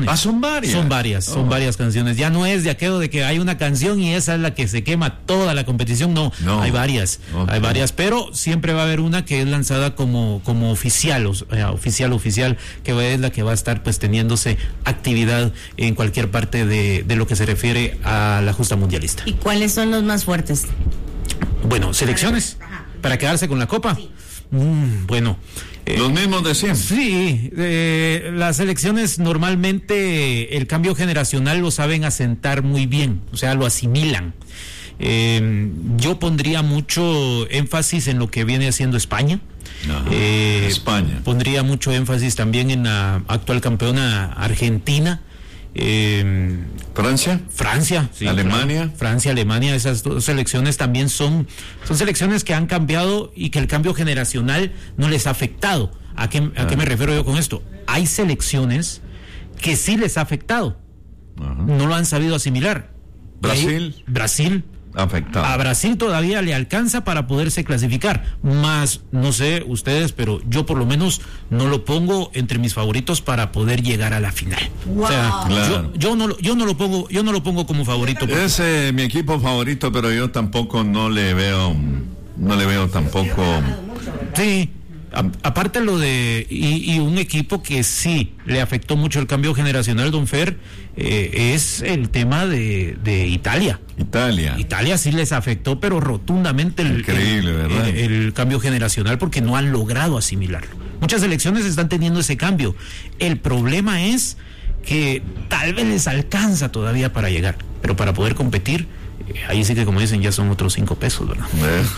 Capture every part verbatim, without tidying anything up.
canciones. Ah, son varias. Son varias, oh. son varias canciones. Ya no es de aquello de que hay una canción y esa es la que se quema toda la competición. No, no. hay varias, okay. hay varias, pero siempre va a haber una que es lanzada como, como oficial, o sea, oficial, oficial, que es la que va a estar pues teniéndose actividad en cualquier parte de, de lo que se refiere a la justa mundialista. ¿Y cuáles son los más fuertes? Bueno, selecciones, para quedarse con la copa. Sí. Mm, bueno. Eh, Los mismos de siempre. Sí, eh, las elecciones normalmente el cambio generacional lo saben asentar muy bien, o sea, lo asimilan. Eh, yo pondría mucho énfasis en lo que viene haciendo España. Ajá, eh, España. Pondría mucho énfasis también en la actual campeona Argentina. Eh, Francia, Francia, sí, Alemania, claro. Francia, Alemania, esas dos selecciones también son, son selecciones que han cambiado y que el cambio generacional no les ha afectado. ¿A qué, a ah. qué me refiero yo con esto? Hay selecciones que sí les ha afectado, ajá. no lo han sabido asimilar. Brasil, Ahí, Brasil. Afectado. A Brasil todavía le alcanza para poderse clasificar, más no sé ustedes, pero yo por lo menos no lo pongo entre mis favoritos para poder llegar a la final. Wow. O sea, claro. yo, yo no yo no lo pongo yo no lo pongo como favorito. Porque... Es eh, mi equipo favorito, pero yo tampoco no le veo no le veo tampoco. Sí. A, aparte lo de y, y un equipo que sí le afectó mucho el cambio generacional, don Fer, eh, es el tema de, de Italia. Italia. Italia sí les afectó, pero rotundamente el, Increíble, el, ¿verdad? El, el cambio generacional, porque no han logrado asimilarlo. Muchas selecciones están teniendo ese cambio. El problema es que tal vez les alcanza todavía para llegar, pero para poder competir, ahí sí que, como dicen, ya son otros cinco pesos, ¿verdad?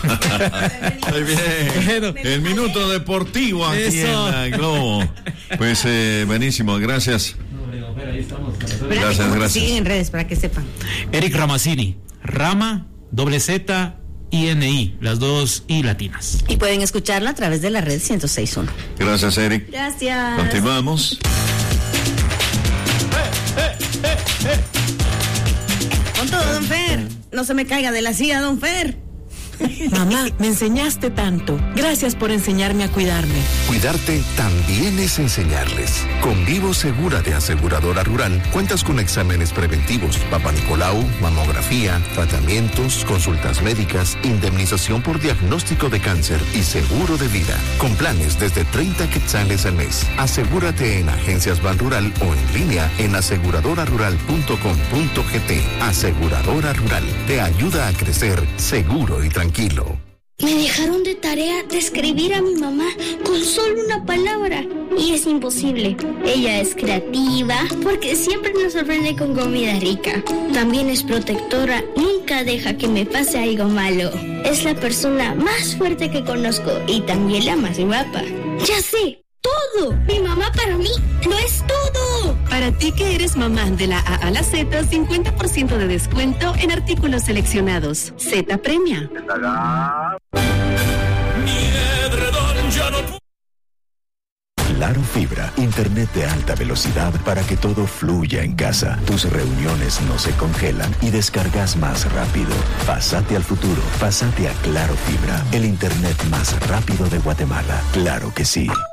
Muy bien. El minuto deportivo aquí Eso. en la Globo. Pues eh, buenísimo, gracias. Gracias, gracias. Siguen en redes para que sepan. Eric Ramazzini, Rama, doble Z, I N I, las dos I latinas. Y pueden escucharla a través de la red ciento seis punto uno. Gracias, Eric. Gracias. Continuamos. Con todo, don Fer. No se me caiga de la silla, don Fer. Mamá, me enseñaste tanto. Gracias por enseñarme a cuidarme. Cuidarte también es enseñarles. Con Vivo Segura de Aseguradora Rural, cuentas con exámenes preventivos, Papa Nicolau, mamografía, tratamientos, consultas médicas, indemnización por diagnóstico de cáncer y seguro de vida. Con planes desde treinta quetzales al mes. Asegúrate en Agencias Banrural o en línea en aseguradora rural punto com punto gt. Aseguradora Rural te ayuda a crecer seguro y tranquilo. Tranquilo. Me dejaron de tarea describir a mi mamá con solo una palabra y es imposible. Ella es creativa porque siempre nos sorprende con comida rica. También es protectora, nunca deja que me pase algo malo. Es la persona más fuerte que conozco y también la más guapa. Ya sé, todo. Mi mamá para mí lo es todo. Para ti que eres mamá de la A a la Z, cincuenta por ciento de descuento en artículos seleccionados. Z premia. Claro Fibra, internet de alta velocidad para que todo fluya en casa. Tus reuniones no se congelan y descargas más rápido. Pásate al futuro, pásate a Claro Fibra, el internet más rápido de Guatemala. Claro que sí.